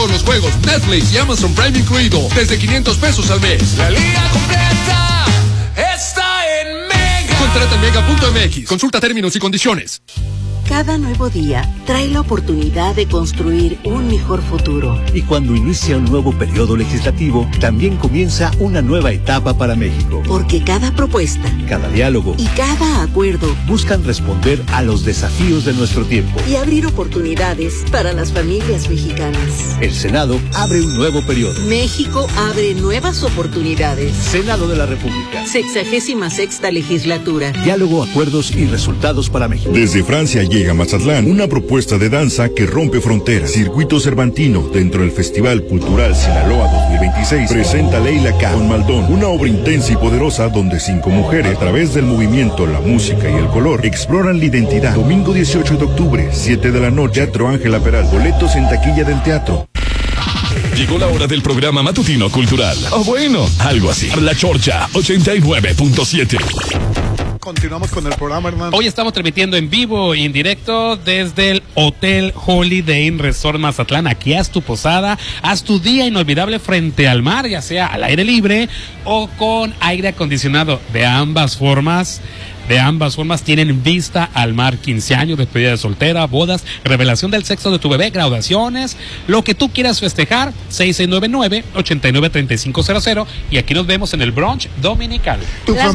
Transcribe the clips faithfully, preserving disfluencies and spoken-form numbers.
todos los juegos, Netflix y Amazon Prime incluido, desde quinientos pesos al mes. La liga completa está en Mega. Contrata en mega punto m x. Consulta términos y condiciones. Cada nuevo día trae la oportunidad de construir un mejor futuro. Y cuando inicia un nuevo periodo legislativo, también comienza una nueva etapa para México. Porque cada propuesta, cada diálogo y cada acuerdo buscan responder a los desafíos de nuestro tiempo y abrir oportunidades para las familias mexicanas. El Senado abre un nuevo periodo. México abre nuevas oportunidades. Senado de la República. Sexagésima sexta legislatura. Diálogo, acuerdos y resultados para México. Desde Francia llega a Mazatlán una propuesta de danza que rompe fronteras. Circuito Cervantino, dentro del Festival Cultural Sinaloa dos mil veintiséis, presenta Leila K. con Maldón, una obra intensa y poderosa donde cinco mujeres, a través del movimiento, la música y el color, exploran la identidad. Domingo dieciocho de octubre, siete de la noche, Teatro Ángela Peral. Boletos en taquilla del teatro. Llegó la hora del programa matutino cultural. O bueno, algo así. La Chorcha ochenta y nueve punto siete. Continuamos con el programa, hermano. Hoy estamos transmitiendo en vivo y en directo desde el Hotel Holiday Inn Resort Mazatlán. Aquí haz tu posada, haz tu día inolvidable frente al mar, ya sea al aire libre o con aire acondicionado. De ambas formas, de ambas formas tienen vista al mar. quince años, despedida de soltera, bodas, revelación del sexo de tu bebé, graduaciones, lo que tú quieras festejar. Seis seis nueve nueve, ocho nueve tres cinco cero cero. Y aquí nos vemos en el brunch dominical. Las,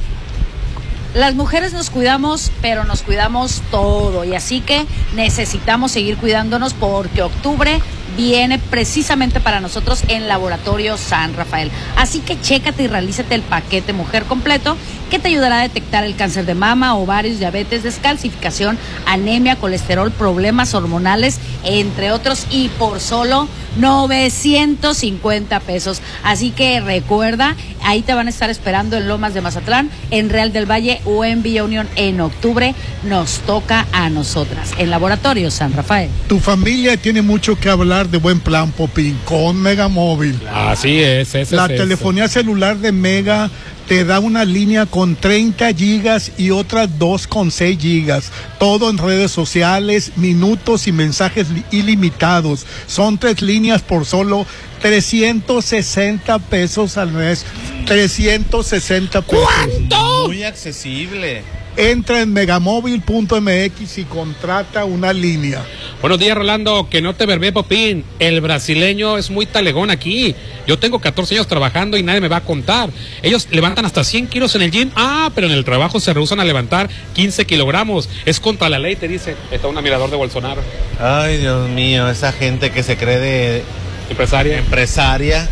las mujeres nos cuidamos, pero nos cuidamos todo, y así que necesitamos seguir cuidándonos porque octubre viene precisamente para nosotros en Laboratorio San Rafael. Así que chécate y realízate el paquete mujer completo que te ayudará a detectar el cáncer de mama, ovarios, diabetes, descalcificación, anemia, colesterol, problemas hormonales, entre otros, y por solo novecientos cincuenta pesos. Así que recuerda, ahí te van a estar esperando en Lomas de Mazatlán, en Real del Valle o en Villa Unión. En octubre nos toca a nosotras en Laboratorio San Rafael. Tu familia tiene mucho que hablar de buen plan, Popín, con Mega Móvil. Así es, ese La es telefonía eso. celular de Mega te da una línea con treinta gigas y otras dos con seis gigas. Todo en redes sociales, minutos y mensajes ilimitados. Son tres líneas por solo trescientos sesenta pesos al mes. trescientos sesenta pesos. ¿Cuánto? Muy accesible. Entra en megamóvil punto m x y contrata una línea. Buenos días, Rolando. Que no te verbee, Popín. El brasileño es muy talegón aquí. Yo tengo catorce años trabajando y nadie me va a contar. Ellos levantan hasta cien kilos en el gym. Ah, pero en el trabajo se rehusan a levantar quince kilogramos. Es contra la ley, te dice. Está un admirador de Bolsonaro. Ay, Dios mío, esa gente que se cree de empresaria. Empresaria.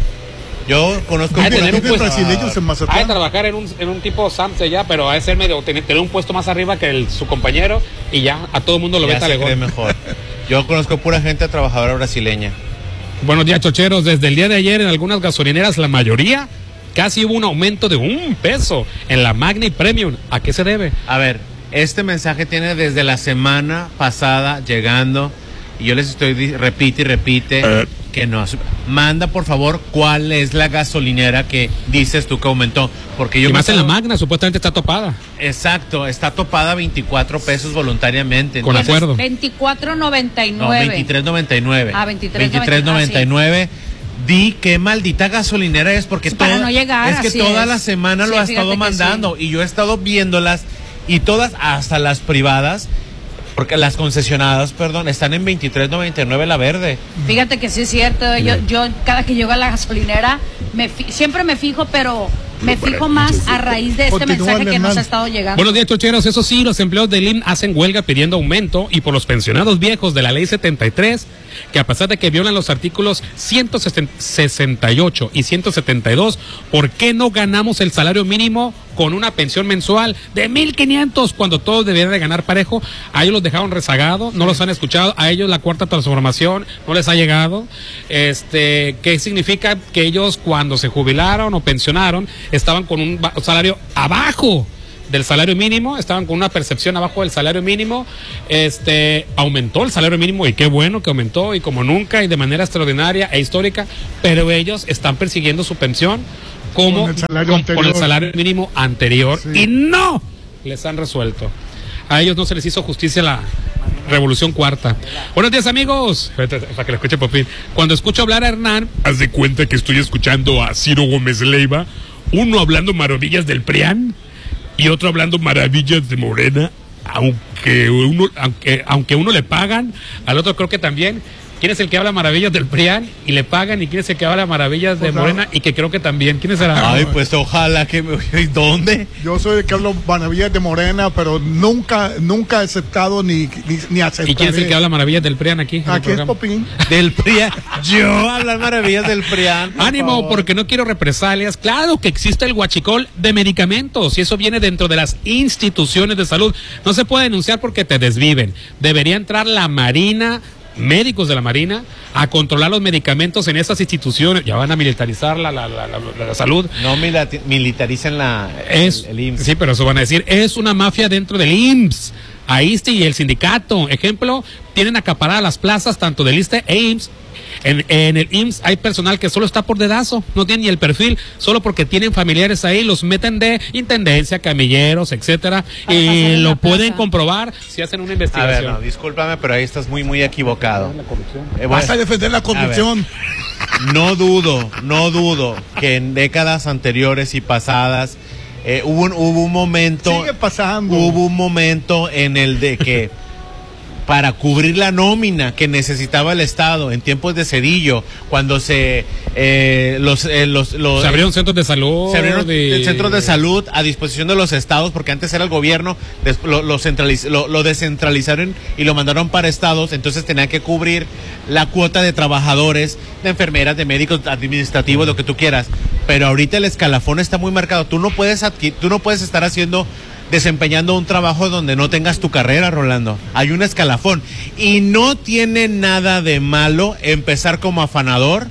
Yo conozco a tener un puesto brasileños en Mazatlán. Hay trabajar en un, en un tipo Samse ya, pero a ser medio tener, tener un puesto más arriba que el, su compañero, y ya a todo el mundo lo ya ve talegón. Se cree mejor. Yo conozco pura gente trabajadora brasileña. Buenos días, chocheros. Desde el día de ayer en algunas gasolineras, la mayoría, casi hubo un aumento de un peso en la Magna y Premium. ¿A qué se debe? A ver, este mensaje tiene desde la semana pasada llegando, y yo les estoy, repite y repite, uh. que nos manda por favor cuál es la gasolinera que dices tú que aumentó, porque yo y más estado... en la Magna supuestamente está topada. Exacto, está topada veinticuatro pesos voluntariamente. Con Entonces, acuerdo. veinticuatro noventa y nueve. No, veintitrés noventa y nueve. Ah, veintitrés noventa y nueve. Di qué maldita gasolinera es, porque para todo, no llegar, es que toda es. la semana sí, lo ha estado mandando, sí. Y yo he estado viéndolas, y todas, hasta las privadas, porque las concesionadas, perdón, están en veintitrés noventa y nueve la verde. Fíjate que sí es cierto. Yo, yo cada que llego a la gasolinera me fi- siempre me fijo, pero me fijo más a raíz de este Continúa mensaje que nos ha estado llegando. Buenos días, chocheros. Eso sí, los empleados del I M S S hacen huelga pidiendo aumento, y por los pensionados viejos de la ley setenta y tres, que a pesar de que violan los artículos ciento sesenta y ocho y ciento setenta y dos, ¿por qué no ganamos el salario mínimo con una pensión mensual de mil quinientos cuando todos debieran de ganar parejo? A ellos los dejaron rezagados, no los han escuchado. A ellos la cuarta transformación no les ha llegado. Este, ¿qué significa? Que ellos cuando se jubilaron o pensionaron estaban con un salario abajo del salario mínimo, estaban con una percepción abajo del salario mínimo. Este, aumentó el salario mínimo, y qué bueno que aumentó, y como nunca y de manera extraordinaria e histórica, pero ellos están persiguiendo su pensión como con el salario, con, con el salario mínimo anterior, sí. Y no les han resuelto. A ellos no se les hizo justicia la Revolución Cuarta. Buenos días, amigos. Para que lo escuche Popín. Cuando escucho hablar a Hernán, haz de cuenta que estoy escuchando a Ciro Gómez Leiva, uno hablando maravillas del PRIAN y otro hablando maravillas de Morena, aunque uno, aunque, aunque uno le pagan, al otro creo que también. ¿Quién es el que habla maravillas del PRIAN y le pagan? ¿Y quién es el que habla maravillas de Morena y que creo que también? ¿Quién será? Ay, pues ojalá que me... ¿Dónde? Yo soy el que hablo maravillas de Morena, pero nunca nunca he aceptado ni, ni, ni aceptaré. ¿Y quién es el que habla maravillas del PRIAN aquí? Aquí es Popín. Del PRIAN. Yo hablar maravillas del PRIAN. Ánimo, favor. Porque no quiero represalias. Claro que existe el huachicol de medicamentos y eso viene dentro de las instituciones de salud. No se puede denunciar porque te desviven. Debería entrar la Marina, médicos de la Marina, a controlar los medicamentos en esas instituciones. Ya van a militarizar la, la, la, la, la salud. No militaricen la, es, el, el I M S S. Sí, pero eso van a decir, es una mafia dentro del I M S S. A I S S S T E y el sindicato. Ejemplo, tienen acaparadas las plazas tanto del I S S S T E e I M S S. En, en el I M S S hay personal que solo está por dedazo, no tiene ni el perfil, solo porque tienen familiares ahí, los meten de intendencia, camilleros, etcétera, para y lo pueden plaza. comprobar si hacen una investigación. A ver, no, discúlpame, pero ahí estás muy, muy equivocado. Eh, Vas a defender la corrupción. No dudo, no dudo que en décadas anteriores y pasadas eh, hubo, un, hubo un momento. Sigue pasando. Hubo un momento en el de que para cubrir la nómina que necesitaba el Estado en tiempos de Cedillo, cuando se eh, los, eh, los, los se abrieron centros de salud, se abrieron de... centros de salud a disposición de los estados, porque antes era el gobierno, lo, lo, centraliz, lo, lo descentralizaron y lo mandaron para estados, entonces tenían que cubrir la cuota de trabajadores, de enfermeras, de médicos, administrativos, lo que tú quieras, pero ahorita el escalafón está muy marcado. Tú no puedes adquirir, tú no puedes estar haciendo desempeñando un trabajo donde no tengas tu carrera, Rolando. Hay un escalafón. Y no tiene nada de malo empezar como afanador,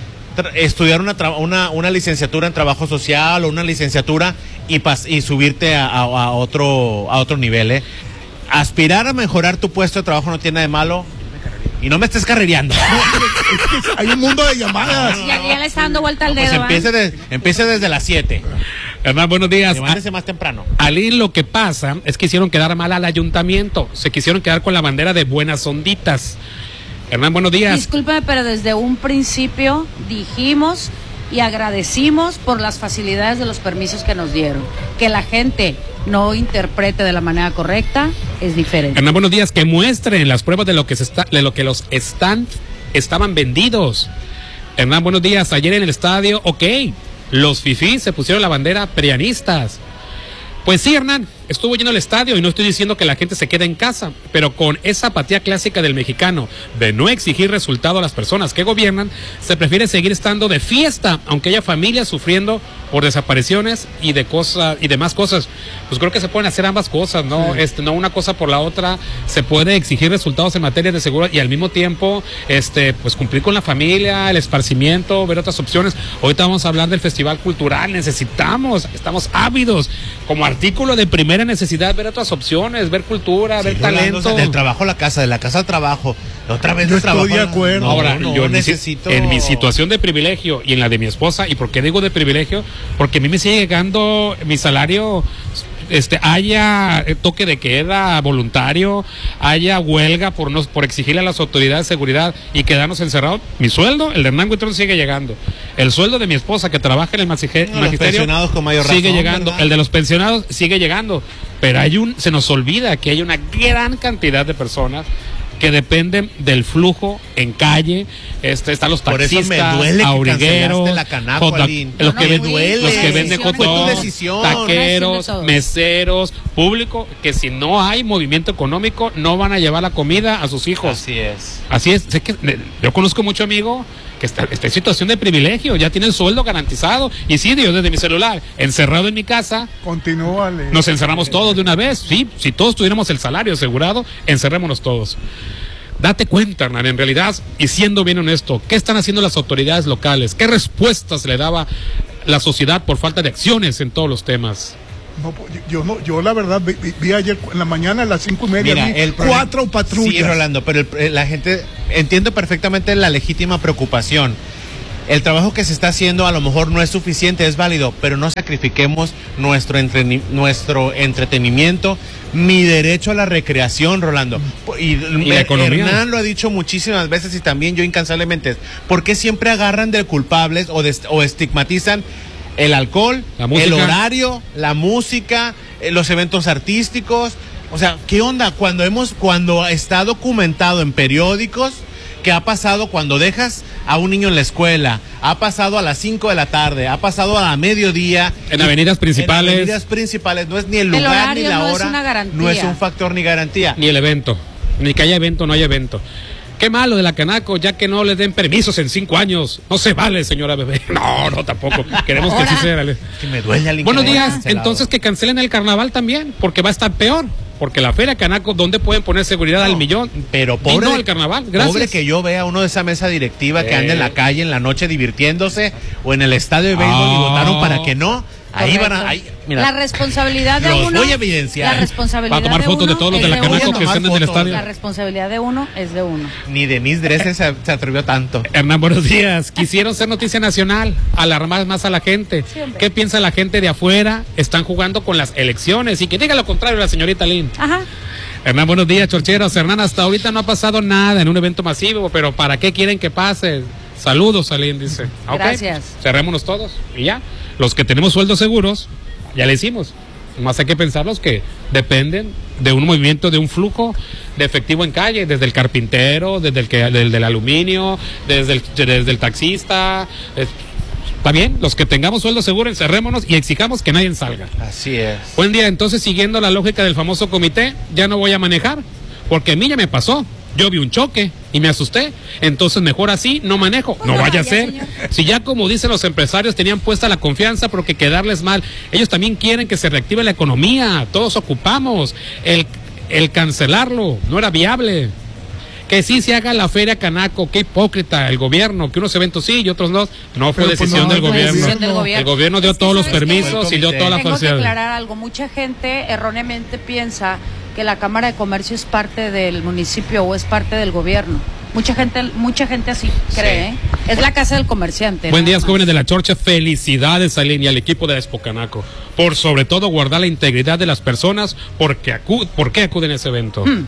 estudiar una, una, una licenciatura en trabajo social o una licenciatura y, pas y subirte a, a, a, otro, a otro nivel. ¿eh? Aspirar a mejorar tu puesto de trabajo no tiene nada de malo. Y no me estés carrereando. No, es que hay un mundo de llamadas. Ya, ya le está dando vuelta al dedo. Pues empiece, de, empiece desde las siete. Hernán, buenos días. Levántese más temprano. Ali, lo que pasa es que hicieron quedar mal al ayuntamiento. Se quisieron quedar con la bandera de buenas onditas. Hernán, buenos días. Discúlpeme, pero desde un principio dijimos y agradecimos por las facilidades de los permisos que nos dieron. Que la gente no interprete de la manera correcta es diferente. Hernán, buenos días. Que muestren las pruebas de lo que se está, de lo que los stands estaban vendidos. Hernán, buenos días. Ayer en el estadio, ok, los fifís se pusieron la bandera prianistas. Pues sí, Hernán, estuvo lleno el estadio y no estoy diciendo que la gente se quede en casa, pero con esa apatía clásica del mexicano de no exigir resultado a las personas que gobiernan, se prefiere seguir estando de fiesta, aunque haya familias sufriendo por desapariciones y de cosas y demás cosas. Pues creo que se pueden hacer ambas cosas, ¿no? Sí. Este, no una cosa por la otra. Se puede exigir resultados en materia de seguridad y al mismo tiempo, este, pues cumplir con la familia, el esparcimiento, ver otras opciones. Ahorita vamos a hablar del Festival Cultural. Necesitamos, estamos ávidos, como artículo de primera necesidad, ver otras opciones, ver cultura, sí, ver talento. Hablando, del trabajo a la casa, de la casa al trabajo. Otra vez yo de trabajo. Estoy de acuerdo. No, Ahora, no, yo necesito. En mi situación de privilegio y en la de mi esposa, ¿y por qué digo de privilegio? Porque a mí me sigue llegando mi salario. Este, haya toque de queda voluntario, haya huelga por no, por exigirle a las autoridades de seguridad y quedarnos encerrados, mi sueldo, el de Hernán Huitrón sigue llegando, el sueldo de mi esposa que trabaja en el magisterio, no, magisterio con mayor sigue razón, llegando, ¿verdad? El de los pensionados sigue llegando, pero hay un, se nos olvida que hay una gran cantidad de personas que dependen del flujo en calle. Este, están los taxistas, por eso me duele aurigueros, que la Canaco, hot, Aline. los, no, que no, ven, duele. los que venden hot dogs, taqueros, de meseros, público, que si no hay movimiento económico no van a llevar la comida a sus hijos. Así es. Así es. Sé que yo conozco mucho amigo que está, está en situación de privilegio, ya tiene el sueldo garantizado. Y sí, yo desde mi celular, encerrado en mi casa, continúale. Nos encerramos todos de una vez. Sí, si todos tuviéramos el salario asegurado, encerrémonos todos. Date cuenta, Hernán, en realidad, y siendo bien honesto, ¿qué están haciendo las autoridades locales? ¿Qué respuestas le daba la sociedad por falta de acciones en todos los temas? No, yo no, yo la verdad vi, vi ayer en la mañana a las cinco y media, Mira, vi el cuatro patrullas. Sí, Rolando, pero el, la gente, entiendo perfectamente la legítima preocupación. el trabajo que se está haciendo a lo mejor no es suficiente, es válido, pero no sacrifiquemos nuestro, entreni- nuestro entretenimiento, mi derecho a la recreación, Rolando. Y, y la economía. Hernán lo ha dicho muchísimas veces y también yo incansablemente. ¿Por qué siempre agarran de culpables o, de, o estigmatizan el alcohol, el horario, la música, eh, los eventos artísticos? O sea, ¿qué onda? Cuando hemos, cuando está documentado en periódicos que ha pasado cuando dejas a un niño en la escuela, ha pasado a las cinco de la tarde, ha pasado a mediodía. En avenidas principales. En avenidas principales, no es ni el lugar el horario ni la no hora. Es una garantía. No es un factor ni garantía. Ni el evento. Ni que haya evento, no hay evento. Qué malo de la Canaco, ya que no les den permisos en cinco años. No se vale, señora bebé. No, no, tampoco. Queremos que sí sea. Es que me duele al Buenos días. cancelado. Entonces que cancelen el carnaval también, porque va a estar peor. Porque la Feria Canaco, ¿dónde pueden poner seguridad no, al millón? Pero pobre, y no el carnaval, gracias. Pobre que yo vea a uno de esa mesa directiva que eh. anda en la calle en la noche divirtiéndose o en el estadio de béisbol oh. y votaron para que no. Ahí van a, ahí, mira, la responsabilidad de los uno. voy a evidenciar. La responsabilidad Va a tomar de fotos uno de todos los de es la Canaco que estén en el estadio. La responsabilidad de uno es de uno. Ni Denise Dresser se, se atrevió tanto. Hernán, buenos días. Quisieron ser noticia nacional, alarmar más a la gente. Siempre. ¿Qué piensa la gente de afuera? Están jugando con las elecciones y que diga lo contrario la señorita Lynn. Ajá. Hernán, buenos días, chorcheros. Hernán, hasta ahorita no ha pasado nada en un evento masivo, pero ¿para qué quieren que pase? Saludos, Alín, dice. Okay, gracias. Cerrémonos todos y ya. Los que tenemos sueldos seguros, ya le hicimos. Más hay que pensar los que dependen de un movimiento, de un flujo de efectivo en calle, desde el carpintero, desde el que, del, del aluminio, desde el, desde el taxista. Es, Está bien, los que tengamos sueldo seguro, encerrémonos y exijamos que nadie salga. Así es. Buen día, entonces siguiendo la lógica del famoso comité, ya no voy a manejar, porque a mí ya me pasó. Yo vi un choque y me asusté, entonces mejor así no manejo, no, no vaya a ser. Señor. Si ya como dicen los empresarios tenían puesta la confianza porque quedarles mal, ellos también quieren que se reactive la economía, todos ocupamos, el, el cancelarlo no era viable. Que sí se haga la Feria Canaco, qué hipócrita el gobierno, que unos eventos sí y otros no, no fue decisión, pues no, del, gobierno. decisión del gobierno. El gobierno dio es que todos los permisos y dio toda la facilidad. Tengo que aclarar algo, mucha gente erróneamente piensa que la Cámara de Comercio es parte del municipio o es parte del gobierno. Mucha gente, mucha gente así cree, sí. ¿eh? Es la casa del comerciante. Buen día, jóvenes de la Chorcha, felicidades a Lynn y al equipo de Espocanaco, por sobre todo guardar la integridad de las personas, porque acu ¿por qué acuden a ese evento? Hmm.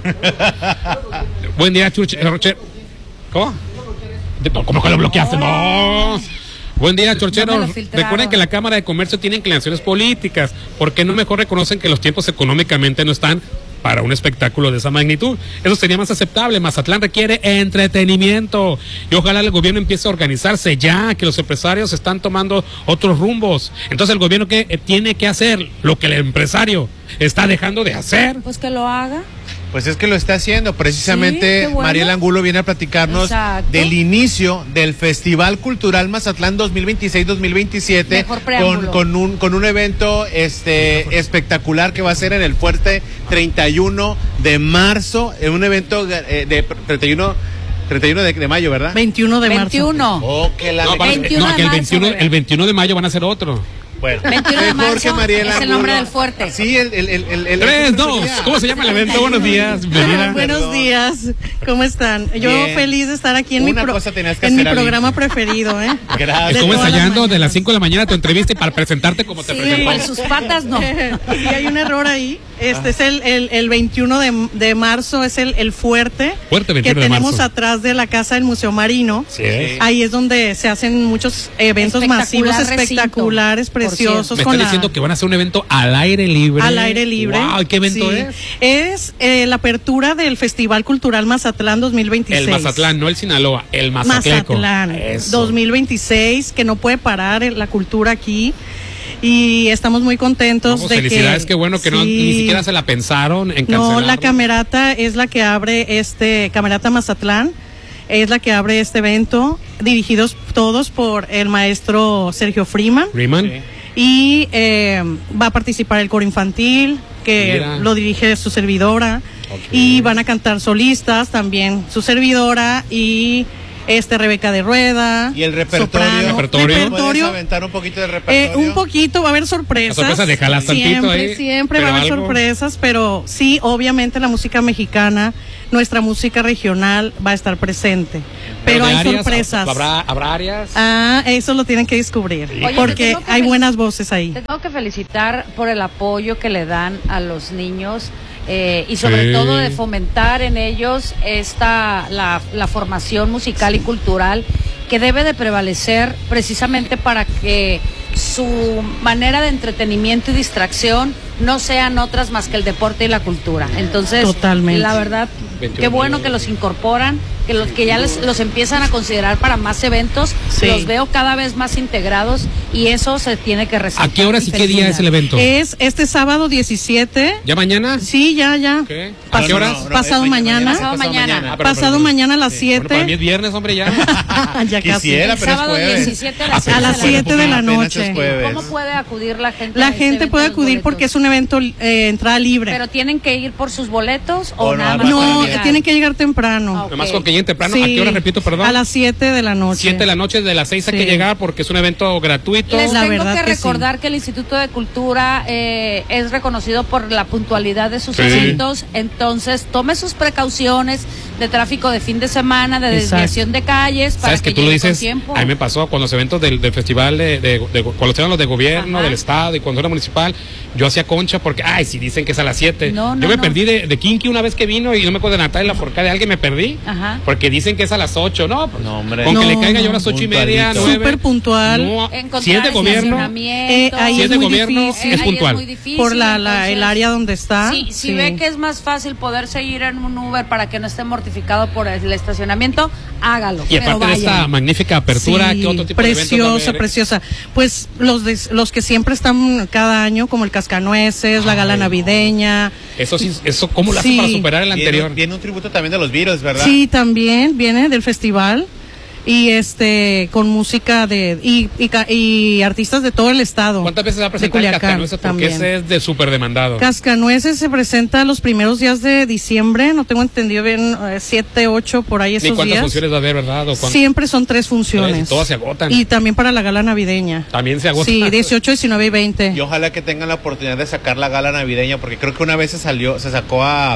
Buen día, Church ¿Cómo? ¿Cómo que lo bloqueaste? No. Buen día, chorcheros. No recuerden que la Cámara de Comercio tiene inclinaciones políticas. ¿Por qué no mejor reconocen que los tiempos económicamente no están para un espectáculo de esa magnitud? Eso sería más aceptable. Mazatlán requiere entretenimiento y ojalá el gobierno empiece a organizarse ya, que los empresarios están tomando otros rumbos. Entonces el gobierno ¿qué tiene que hacer? Lo que el empresario está dejando de hacer. Pues que lo haga. Pues es que lo está haciendo. Precisamente sí, bueno. Mariela Angulo viene a platicarnos Exacto. del inicio del Festival Cultural Mazatlán dos mil veintiséis dos mil veintisiete con, con, un, con un evento este espectacular que va a ser en el Fuerte treinta y uno de marzo, en un evento eh, de treinta y uno de, de mayo, ¿verdad? veintiuno de marzo. veintiuno. Oh, que la no, para, veintiuno no, que el veintiuno, el veintiuno de mayo van a hacer otro. Bueno, veintiuno de marzo Mariela es el nombre del fuerte. Sí, el... el, el, el, el tres, dos, ¿cómo se llama el evento? Buenos días, bienvenida. Buenos días, ¿cómo están? Yo Bien. feliz de estar aquí en Una mi, pro cosa tenías que en hacer, mi programa preferido, ¿eh? Gracias. Estuve ensayando de las cinco de la mañana tu entrevista y para presentarte como te sí, presentó. Por sus patas no. Sí, hay un error ahí. Este es el, el, el veintiuno de, de marzo, es el, el fuerte, fuerte que tenemos marzo. atrás de la casa del Museo Marino. Sí. Ahí es donde se hacen muchos eventos masivos, espectaculares, recinto, preciosos. Me con están la... diciendo que van a hacer un evento al aire libre. Al aire libre. Wow, ¿qué evento sí. es? Es eh, la apertura del Festival Cultural Mazatlán dos mil veintiséis. El Mazatlán, no el Sinaloa, el Mazatleco. Mazatlán Eso. dos mil veintiséis, que no puede parar la cultura aquí. Y estamos muy contentos no, pues de felicidades, que... qué bueno que sí. no, ni siquiera se la pensaron en cancelarlo. No, la Camerata es la que abre este, Camerata Mazatlán, es la que abre este evento, dirigidos todos por el maestro Sergio Freeman. Freeman. Sí. Y eh, va a participar el coro infantil, que Mira. lo dirige su servidora. Okay. Y van a cantar solistas también, su servidora y... este Rebeca de Rueda. ¿Y el repertorio? Soprano, ¿Repertorio? repertorio. ¿Puedes aventar un poquito del Eh, repertorio? un poquito, va a haber sorpresas. La sorpresa, déjalas tantito siempre, ahí, siempre va pero a haber algo. sorpresas, pero sí, obviamente la música mexicana, nuestra música regional va a estar presente. Pero de hay áreas, sorpresas. ¿Habrá, habrá áreas? Ah, eso lo tienen que descubrir, Oye, te porque tengo que hay fel- buenas voces ahí. Te tengo que felicitar por el apoyo que le dan a los niños eh, y sobre Sí. todo de fomentar en ellos esta la, la formación musical y cultural que debe de prevalecer precisamente para que su manera de entretenimiento y distracción no sean otras más que el deporte y la cultura. Entonces, Totalmente. la verdad, qué bueno que los incorporan, que los que ya les, los empiezan a considerar para más eventos. Sí. Los veo cada vez más integrados y eso se tiene que resaltar. ¿A qué horas y qué día es el evento? Es este sábado diecisiete. ¿Ya mañana? Sí, ya, ya. ¿Qué? Pas- ¿A qué horas? no, no, pasado es mañana. Pasado mañana. Ah, pero- Pasado pero- mañana a las Bueno, para mí siete. es viernes, hombre, ya. Ya casi. Quisiera, El pero es sábado jueves. diecisiete a las A las siete de la Apenas noche. es jueves. ¿Cómo puede acudir la gente? La a este gente evento puede de los acudir boletos? porque es un evento eh, entrada libre. Pero tienen que ir por sus boletos o, O no, nada más. no, para No, llegar? tienen que llegar temprano. Ah, ok. Nomás con que lleguen temprano. Sí. ¿A qué hora, repito, perdón? A las siete de la noche. siete de la noche, de las seis hay Sí. que llegar porque es un evento gratuito. Les La tengo verdad que que recordar que el Instituto de Cultura eh, es reconocido por la puntualidad de sus Sí. eventos, entonces tome sus precauciones de tráfico de fin de semana, de Exacto. desviación de calles, para Sabes que, que tú lo llegue con dices, tiempo. a mí me pasó con los eventos del, del festival de, de, de- cuando eran los de gobierno, Ajá. del estado y cuando era municipal, yo hacía concha porque, ay, si dicen que es a las siete. No, no, yo me no. perdí de, de Kinky una vez que vino y no me acuerdo de Natalia Forcade, de alguien me perdí, Ajá. porque dicen que es a las ocho, no, pues, No, hombre. con que No, le caiga no. yo a las ocho y media, Puntualito. nueve. Súper puntual. No, Encontrar si es de gobierno, estacionamiento. Eh, ahí si es es de muy gobierno, difícil. es Ahí puntual. muy difícil, Por la, la- entonces, el área donde está. Sí, si Sí. ve que es más fácil poderse ir en un Uber para que no esté mortificado por el estacionamiento, hágalo. y pero aparte de esta vayan. magnífica apertura, Sí, ¿qué otro tipo de eventos va a preciosa, haber? preciosa. Pues los de- los que siempre están cada año, como el Cascanueces, la gala Ay, no. navideña. Eso sí, eso cómo lo hace Sí. para superar el Viene, anterior. viene un tributo también de los Beatles, ¿verdad? Sí, también viene del festival y este con música de y, y, ca- y artistas de todo el estado. ¿Cuántas veces va a De presentar el Culiacán Cascanueces? Porque también. ese es de súper demandado. Cascanueces se presenta los primeros días de diciembre, no tengo entendido bien, eh, siete, ocho, por ahí Ni esos cuántas días. funciones va a haber, ¿verdad? O cuán- Siempre son tres funciones. Tres, y todas se agotan. Y también para la gala navideña. También se agota. Sí, dieciocho, diecinueve y veinte. Y ojalá que tengan la oportunidad de sacar la gala navideña, porque creo que una vez se salió, se sacó a,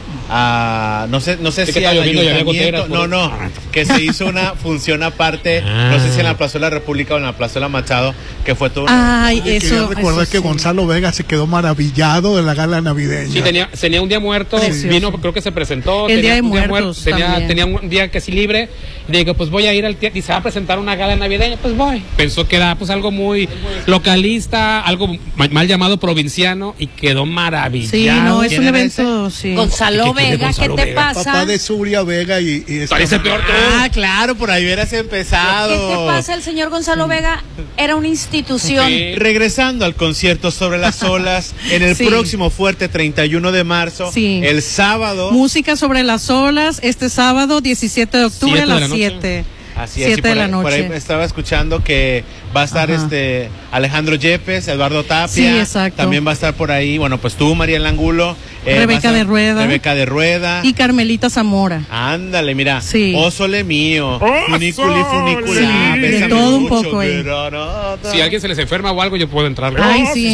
a no sé, no sé Sí, si que al estaba lloviendo y había ayuntamiento, goteras, no, por- no, que se hizo una función aparte, no sé si en la Plazuela República o en la Plazuela Machado, que fue todo. Ay, Quería eso. recordar eso que sí. Gonzalo Vega se quedó maravillado de la gala navideña. Sí, tenía, tenía un día muerto, Precioso. vino, creo que se presentó. El tenía Día de un Muertos tenía, también. tenía un día casi libre. Y le digo, pues voy a ir al teatro. Y se va a presentar una gala navideña, pues voy. Pensó que era pues algo muy localista, algo ma- mal llamado provinciano, y quedó maravillado. Sí, no, es ¿Quién un era evento, sí. Gonzalo ¿Qué quiere Vega, Gonzalo ¿qué te Vega? pasa? Papá de Zuria Vega y, y esta- Parece peor tú. Ah, claro, por ahí hubieras empezado. ¿Qué te pasa? El señor Gonzalo Vega era una institución. Sí. Regresando al concierto sobre las olas, en el Sí. próximo fuerte treinta y uno de marzo, Sí. el sábado. Música sobre las olas, este sábado diecisiete de octubre Siete a de la las noche. siete. Así es, siete y por de la ahí, por ahí noche. estaba escuchando que va a estar Ajá. este Alejandro Yepes, Eduardo Tapia. Sí, exacto. También va a estar por ahí, bueno, pues tú, María Angulo. eh, Rebeca va a estar de Rueda. Rebeca de Rueda. Y Carmelita Zamora. Ándale, mira. Sí. Ósole mío. Funiculi, funicula. Sí, de Bésame todo un mucho, poco ahí. Granada. Si alguien se les enferma o algo, yo puedo entrar. Ay, sí. Sí,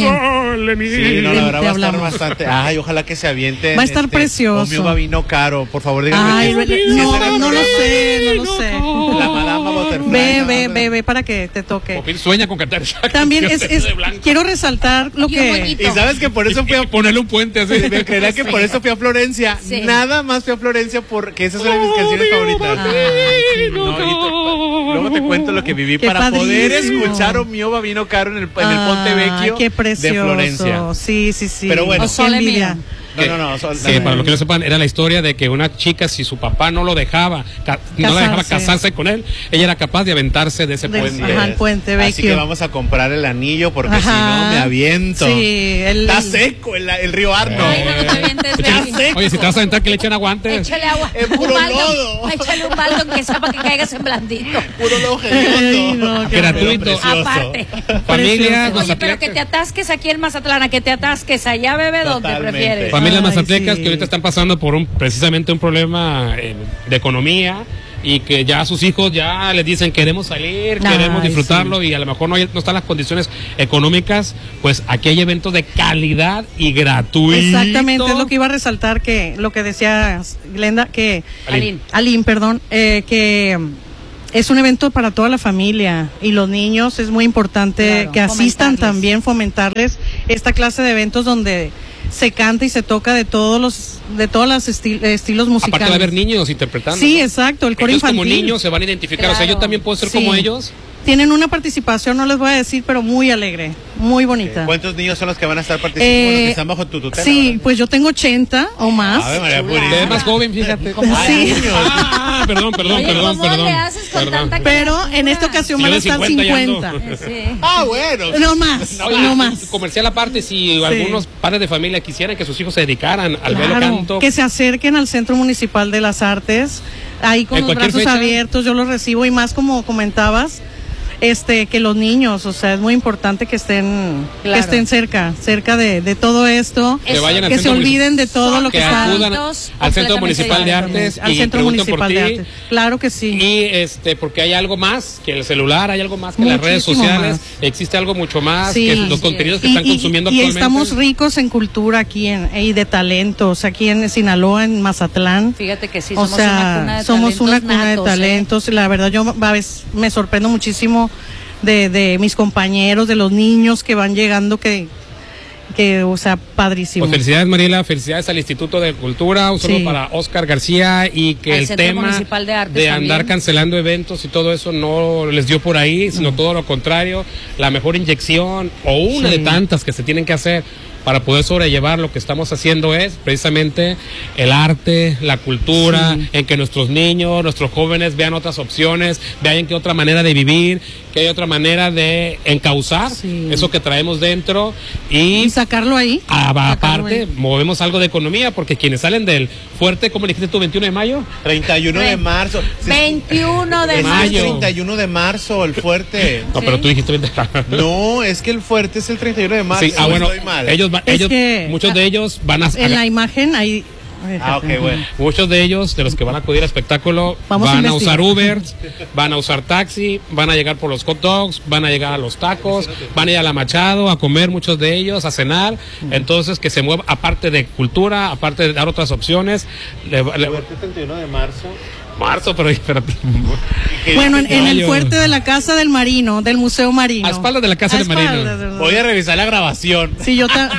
no, la verdad Te va a estar hablamos. bastante. Ay, ojalá que se aviente. Va a estar precioso. Omio Babino Caro, por favor, díganme. Ay, que- re- que no, ese era el no lo programa. sé, no lo sé. La Madama Butterfly. Ve, ¿no? ve, ve, ve para que te toque. Popín sueña con cantar. También es, es de blanco. quiero resaltar lo Y un que moñito. Y sabes que por eso fui Y a ponerle un puente así. Me creerá que por eso fui a Florencia. Sí. Nada más fui a Florencia porque esa es una de mis canciones favoritas. Ah, sí. No, y te- luego te cuento lo que viví Qué para poder padrísimo. escuchar O Mio Babino Caro en el, en el Ah, Ponte Vecchio qué de precioso. Florencia. Sí, sí, sí. Pero bueno. Qué Sole envidia. mío. No, no, no. sol- Sí, para los que no sepan, era la historia de que una chica, si su papá no lo dejaba, ca- no la dejaba Casarse. casarse con él, ella era capaz de aventarse de ese De- puente. Ajá, el puente Así Vecchio. que vamos a comprar el anillo porque si Ajá. no me aviento. Sí, el- Está el- seco el, el río Arno. Ay, no, no te avientes, Está baby. seco. Oye, si te vas a aventar, que le echen aguantes. Échale agua. Es Un puro balde. lodo. Échale un balde aunque sea para que caigas en blandito. Puro lodo Ay, hediondo. no, qué Gratuito. Pero precioso. Aparte. Familias, Oye, pero mazatlecas. que te atasques aquí en Mazatlán, a que te atasques allá, bebé, donde Totalmente. prefieres. Familias Ay, mazatlecas sí. que ahorita están pasando por un precisamente un problema eh, de economía y que ya sus hijos ya les dicen queremos salir, Ay, queremos disfrutarlo sí. y a lo mejor no, hay, no están las condiciones económicas, pues aquí hay eventos de calidad y gratuitos. Exactamente, es lo que iba a resaltar, que lo que decía Glenda, que Aline. Aline, perdón, eh, que es un evento para toda la familia y los niños, es muy importante Claro, que asistan fomentarles. también, fomentarles esta clase de eventos donde se canta y se toca de todos los de todos los esti- estilos musicales. Aparte de haber niños interpretando. Sí, ¿no? exacto, el coro Ellos infantil. como niños se van a identificar, o sea, Claro. yo también puedo ser Sí. como ellos. Tienen una participación, no les voy a decir, pero muy alegre, muy bonita. ¿Cuántos niños son los que van a estar participando? Eh, Bueno, que están bajo tu tutela. Sí, ¿verdad? pues yo tengo ochenta o más. A ver, María Purísima. Te ves más joven, fíjate. Sí. Ah, perdón, perdón, Oye, perdón, ¿cómo perdón. le haces con Perdón. tanta Pero criatura? en esta ocasión Sí, van yo a de estar cincuenta ya cincuenta. ando. Sí. Ah, bueno. No más, Oye, no más. Comercial aparte, si algunos padres de familia quisieran que sus hijos se dedicaran al velo Claro, canto, que se acerquen al Centro Municipal de las Artes, ahí con ¿En los cualquier brazos fecha? abiertos, yo los recibo, y más como comentabas, este, que los niños, o sea, es muy importante que estén, Claro. que estén cerca, cerca de, de todo esto, que vayan al que se centro olviden de todo lo que, que está acudan al Centro Municipal de Artes al y Centro pregunten por Municipal de ti. Artes. Claro que sí. Y este, porque hay algo más que el celular, hay algo más que las redes Muchísimo sociales, más. existe algo mucho más Sí. que los contenidos que Y- están y- consumiendo y actualmente. estamos ricos en cultura aquí en, y de talentos, aquí en Sinaloa, en Mazatlán. Fíjate que sí, O somos sea, una cuna de somos talentos una cuna natos, de ¿eh? talentos. Y la verdad, yo a veces me sorprendo muchísimo de, de mis compañeros, de los niños que van llegando, que, que o sea, padrísimo. Pues felicidades, Mariela, felicidades al Instituto de Cultura, un saludo Sí. para Oscar García, y que Al el Centro tema Municipal de Artes de andar también. cancelando eventos y todo eso no les dio por ahí, sino todo lo contrario, la mejor inyección o una Sí. de tantas que se tienen que hacer para poder sobrellevar lo que estamos haciendo es precisamente el arte, la cultura, Sí. en que nuestros niños, nuestros jóvenes vean otras opciones, vean que hay otra manera de vivir, que hay otra manera de encauzar Sí. eso que traemos dentro y Y sacarlo ahí. Ah, va, Sacarlo aparte, ahí. movemos algo de economía, porque quienes salen del fuerte, ¿cómo le dijiste tú, veintiuno de mayo? treinta y uno de marzo. veintiuno de Es el mayo. treinta y uno de marzo, el fuerte. No, Sí. pero tú dijiste veinte. No, es que el fuerte es el treinta y uno de marzo. Sí, ah, bueno, estoy mal. ellos, va- Es ellos que, muchos ah, de ellos van a... En la imagen ahí. Ah, ok, bueno. Muchos de ellos, de los que van a acudir al espectáculo, Vamos a van a, investigar. usar Uber, van a usar taxi, van a llegar por los hot dogs, van a llegar a los tacos, van a ir a la Machado a comer, muchos de ellos, a cenar. Entonces, que se mueva, aparte de cultura, aparte de dar otras opciones. Le, le- treinta y uno de marzo. marzo, pero espérate. Bueno, en, en el Mayo. fuerte de la Casa del Marino, del Museo Marino. A espaldas de la Casa A del Marino. espaldas de- Voy a revisar la grabación. Sí, yo, ta-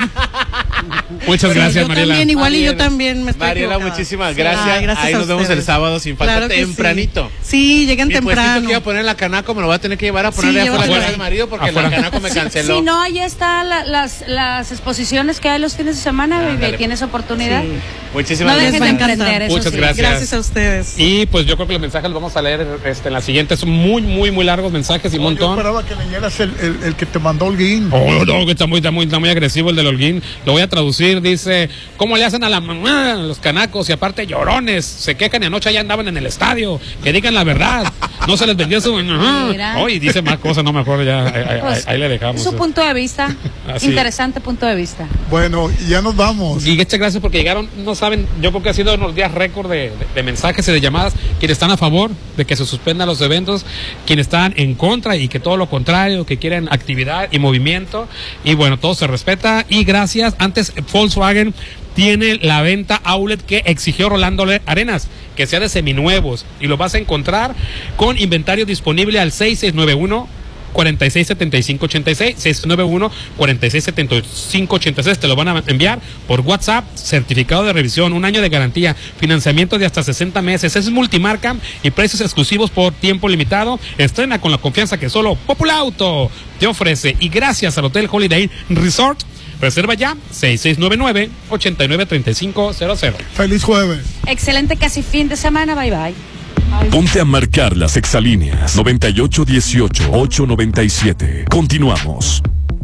Muchas gracias, yo Mariela. también, igual y yo Mariela. también me estoy Mariela, equivocada. muchísimas Sí. gracias. Ay, gracias Ahí a nos vemos ustedes. el sábado sin falta, Claro que sí. tempranito. Sí, lleguen Mi puestito temprano. que iba a poner en la Canaco me lo va a tener que llevar a poner Sí, allá afuera de llévatelo casa ahí. del marido porque Afuera. la Canaco me canceló. Si no, ahí están la- las, las exposiciones que hay los fines de semana, baby. Ándale. Tienes oportunidad. Sí. Muchísimas No Les dejes va de a encantar. emprender, eso Muchas sí. gracias. Gracias a ustedes. Y pues yo creo que los mensajes los vamos a leer este, en la siguiente. Son muy, muy, muy largos mensajes y un Yo montón. esperaba que leyeras el, el, el que te mandó Holguín. Oh, no, que está muy, está muy, está muy agresivo el del Holguín. Lo voy a traducir. Dice, ¿cómo le hacen a la mamá los canacos? Y aparte llorones. Se quejan y anoche ya andaban en el estadio. Que digan la verdad. No se les vendió su... Mira. Hoy dice más cosas, no mejor ya. Ahí, ahí- Pues, ahí le dejamos. Es su punto de vista. Así. Interesante punto de vista. Bueno, y ya nos vamos. Y muchas gracias porque llegaron, no saben, yo creo que ha sido unos días récord de, de- de mensajes y de llamadas, quienes están a favor de que se suspendan los eventos, quienes están en contra y que todo lo contrario, que quieren actividad y movimiento, y bueno, todo se respeta, y gracias. Antes Volkswagen tiene la venta outlet que exigió Rolando Arenas, que sea de seminuevos, y lo vas a encontrar con inventario disponible al seis seis nueve uno cuarenta y seis setenta y cinco ochenta y seis, seis nueve uno cuarenta y seis setenta y cinco ochenta y seis. Te lo van a enviar por WhatsApp, certificado de revisión, un año de garantía, financiamiento de hasta sesenta meses. Es multimarca y precios exclusivos por tiempo limitado. Estrena con la confianza que solo Populauto te ofrece, y gracias al Hotel Holiday Resort. Reserva ya seis seis nueve nueve ocho nueve tres cinco cero cero. Feliz jueves. Excelente casi fin de semana. Bye bye. Ponte a marcar las exalíneas noventa y ocho dieciocho ocho noventa y siete. Continuamos.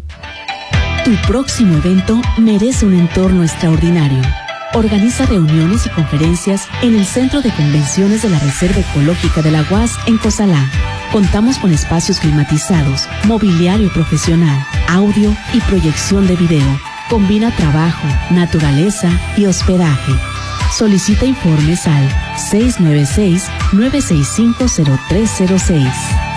Tu próximo evento merece un entorno extraordinario. Organiza reuniones y conferencias en el Centro de Convenciones de la Reserva Ecológica de la U A S en Cozalá. Contamos con espacios climatizados, mobiliario profesional, audio y proyección de video. Combina trabajo, naturaleza y hospedaje. Solicita informes al seis nueve seis, nueve seis cinco, cero tres cero seis.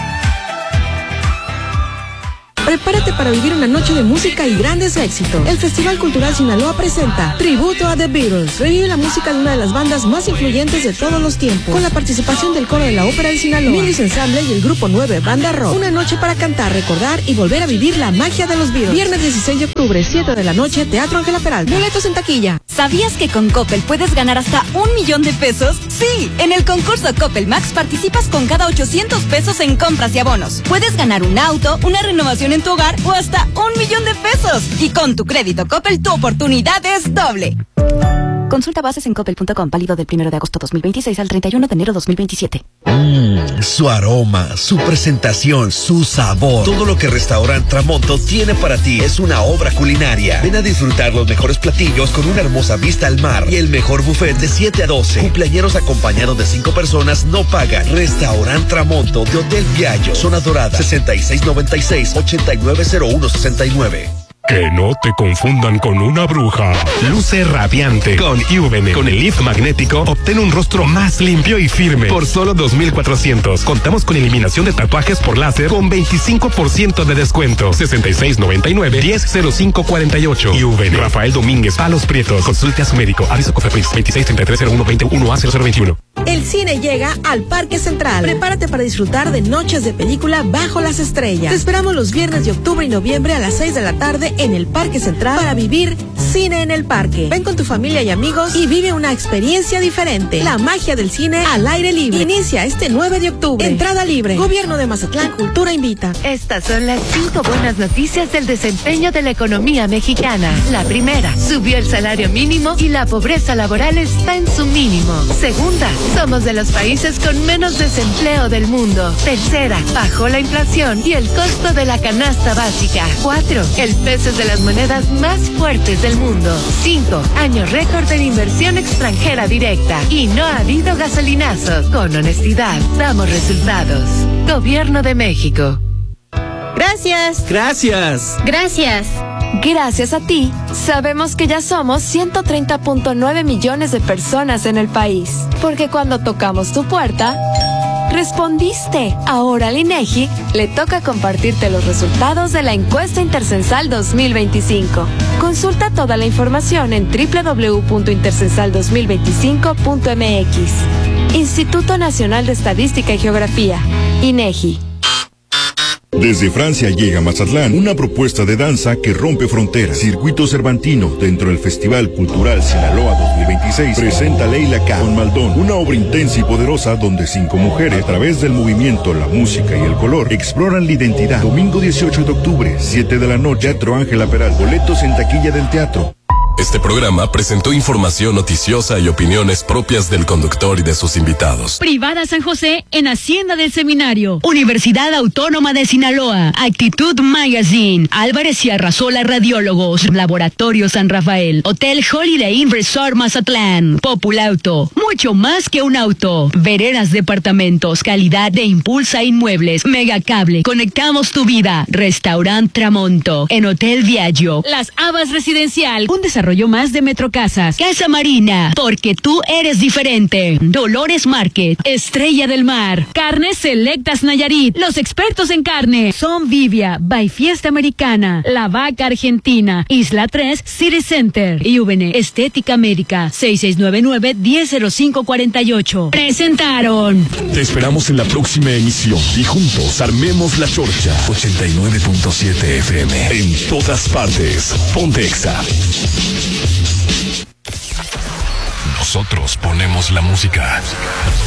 Prepárate para vivir una noche de música y grandes éxitos. El Festival Cultural Sinaloa presenta Tributo a The Beatles. Revive la música de una de las bandas más influyentes de todos los tiempos, con la participación del coro de la Ópera de Sinaloa, Minis Ensemble y el Grupo nueve Banda Rock. Una noche para cantar, recordar y volver a vivir la magia de los Beatles. Viernes dieciséis de octubre, siete de la noche, Teatro Ángela Peralta. Boletos en taquilla. ¿Sabías que con Coppel puedes ganar hasta un millón de pesos? Sí, en el concurso Coppel Max participas con cada ochocientos pesos en compras y abonos. Puedes ganar un auto, una renovación en tu hogar o hasta un millón de pesos. Y con tu crédito Coppel, tu oportunidad es doble. Consulta bases en coppel punto com, válido del primero de agosto dos mil veintiséis al treinta y uno de enero dos mil veintisiete. Mmm, su aroma, su presentación, su sabor. Todo lo que Restaurant Tramonto tiene para ti es una obra culinaria. Ven a disfrutar los mejores platillos con una hermosa vista al mar y el mejor buffet de siete a doce. Cumpleañeros acompañados de cinco personas no pagan. Restaurant Tramonto de Hotel Viallo, Zona Dorada, sesenta y seis noventa y seis, ochenta y nueve cero uno sesenta y nueve. Que no te confundan con una bruja. Luce radiante con Uvene. Con el lift magnético, obtén un rostro más limpio y firme por solo dos mil cuatrocientos. Contamos con eliminación de tatuajes por láser con veinticinco por ciento de descuento. sesenta y seis noventa y nueve, diez cero cinco cuarenta y ocho. Uvene. Rafael Domínguez, Palos Prietos. Consulte a su médico. Aviso Cofepris veintiséis treinta y tres cero uno veintiuno A cero cero veintiuno. El cine llega al Parque Central. Prepárate para disfrutar de noches de película bajo las estrellas. Te esperamos los viernes de octubre y noviembre a las seis de la tarde en el Parque Central para vivir cine en el parque. Ven con tu familia y amigos y vive una experiencia diferente. La magia del cine al aire libre. Inicia este nueve de octubre. Entrada libre. Gobierno de Mazatlán Cultura invita. Estas son las cinco buenas noticias del desempeño de la economía mexicana. La primera, subió el salario mínimo y la pobreza laboral está en su mínimo. Segunda, somos de los países con menos desempleo del mundo. Tercera, bajó la inflación y el costo de la canasta básica. Cuatro, el peso es de las monedas más fuertes del mundo. Cinco, año récord en inversión extranjera directa. Y no ha habido gasolinazo. Con honestidad, damos resultados. Gobierno de México. Gracias. Gracias. Gracias. Gracias a ti, sabemos que ya somos ciento treinta punto nueve millones de personas en el país. Porque cuando tocamos tu puerta, respondiste. Ahora al INEGI le toca compartirte los resultados de la encuesta Intercensal dos mil veinticinco. Consulta toda la información en doble u doble u doble u punto intercensal dos mil veinticinco punto m x. Instituto Nacional de Estadística y Geografía, INEGI. Desde Francia llega a Mazatlán una propuesta de danza que rompe fronteras. Circuito Cervantino, dentro del Festival Cultural Sinaloa dos mil veintiséis, presenta Leila K. con Maldón, una obra intensa y poderosa donde cinco mujeres, a través del movimiento, la música y el color, exploran la identidad. Domingo dieciocho de octubre, siete de la noche, Teatro Ángela Peralta. Boletos en taquilla del teatro. Este programa presentó información noticiosa y opiniones propias del conductor y de sus invitados. Privada San José en Hacienda del Seminario. Universidad Autónoma de Sinaloa. Actitud Magazine. Álvarez y Arrasola Radiólogos. Laboratorio San Rafael. Hotel Holiday Inn Resort Mazatlán. Populauto. Mucho más que un auto. Veredas Departamentos. Calidad de Impulsa Inmuebles. Megacable. Conectamos tu vida. Restaurant Tramonto. En Hotel Viaggio. Las Habas Residencial. Un desarrollo más de Metrocasas. Casa Marina, porque tú eres diferente. Dolores Market, Estrella del Mar. Carnes Selectas Nayarit, los expertos en carne. Son Vivia, by Fiesta Americana. La Vaca Argentina, Isla tres, City Center. Y V N, Estética Médica, seis seis nueve nueve, diez cero cinco cuarenta y ocho. Presentaron. Te esperamos en la próxima emisión y juntos armemos la chorcha. ochenta y nueve punto siete F M. En todas partes. Ponte Exa. Nosotros ponemos la música.